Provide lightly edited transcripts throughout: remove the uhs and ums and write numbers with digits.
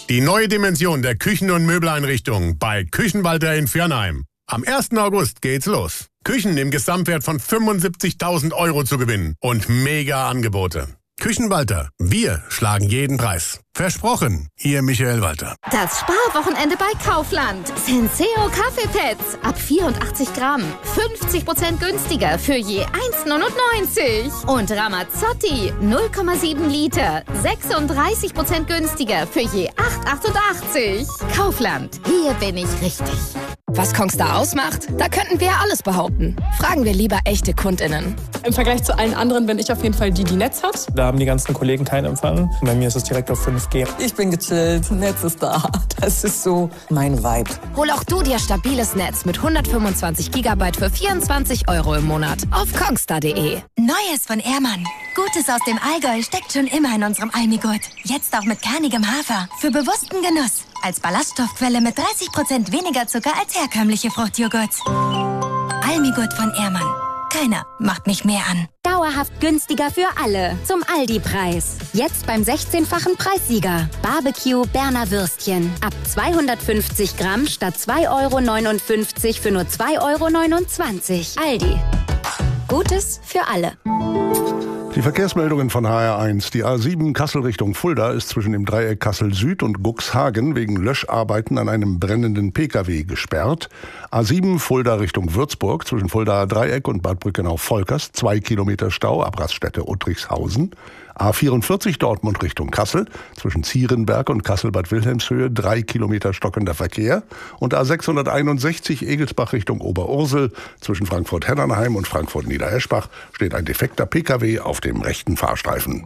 Die neue Dimension der Küchen- und Möbeleinrichtung bei Küchenwalter in Viernheim. Am 1. August geht's los. Küchen im Gesamtwert von 75.000 € zu gewinnen und mega Angebote. Küchenwalter, wir schlagen jeden Preis. Versprochen, Ihr Michael Walter. Das Sparwochenende bei Kaufland. Senseo Kaffeepads ab 84 Gramm. 50% günstiger für je 1,99. Und Ramazzotti 0,7 Liter. 36% günstiger für je 8,88. Kaufland, hier bin ich richtig. Was Kongstar ausmacht? Da könnten wir ja alles behaupten. Fragen wir lieber echte KundInnen. Im Vergleich zu allen anderen bin ich auf jeden Fall die Netz hat. Da haben die ganzen Kollegen keinen Empfang. Bei mir ist es direkt auf 5G. Ich bin gechillt, Netz ist da. Das ist so mein Vibe. Hol auch du dir stabiles Netz mit 125 GB für 24 € im Monat auf kongstar.de. Neues von Ehrmann. Gutes aus dem Allgäu steckt schon immer in unserem Almigurt. Jetzt auch mit kernigem Hafer. Für bewussten Genuss. Als Ballaststoffquelle mit 30% weniger Zucker als herkömmliche Fruchtjoghurts. Almigurt von Ehrmann. Keiner macht mich mehr an. Dauerhaft günstiger für alle. Zum Aldi-Preis. Jetzt beim 16-fachen Preissieger. Barbecue Berner Würstchen. Ab 250 Gramm statt 2,59 € für nur 2,29 €. Aldi. Gutes für alle. Die Verkehrsmeldungen von HR1. Die A7 Kassel Richtung Fulda ist zwischen dem Dreieck Kassel Süd und Cuxhagen wegen Löscharbeiten an einem brennenden Pkw gesperrt. A7 Fulda Richtung Würzburg zwischen Fuldaer Dreieck und Bad Brückenau-Volkers 2 Kilometer Stau, Abraststätte Uttrichshausen. A44 Dortmund Richtung Kassel zwischen Zierenberg und Kassel-Bad Wilhelmshöhe 3 Kilometer stockender Verkehr. Und A661 Egelsbach Richtung Oberursel zwischen Frankfurt-Hennernheim und Frankfurt-Niedereschbach steht ein defekter Pkw auf dem rechten Fahrstreifen.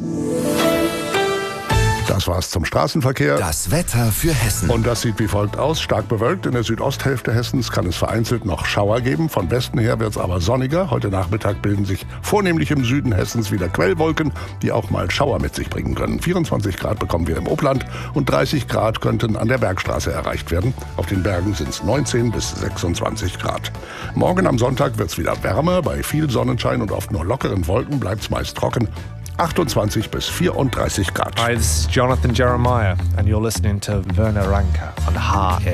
Das war's zum Straßenverkehr. Das Wetter für Hessen. Und das sieht wie folgt aus. Stark bewölkt. In der Südosthälfte Hessens kann es vereinzelt noch Schauer geben. Von Westen her wird's aber sonniger. Heute Nachmittag bilden sich vornehmlich im Süden Hessens wieder Quellwolken, die auch mal Schauer mit sich bringen können. 24 Grad bekommen wir im Obland und 30 Grad könnten an der Bergstraße erreicht werden. Auf den Bergen sind's 19 bis 26 Grad. Morgen am Sonntag wird's wieder wärmer. Bei viel Sonnenschein und oft nur lockeren Wolken bleibt's meist trocken. 28 bis 34 Grad. Hi, this is Jonathan Jeremiah and you're listening to Werner Ranker on HR.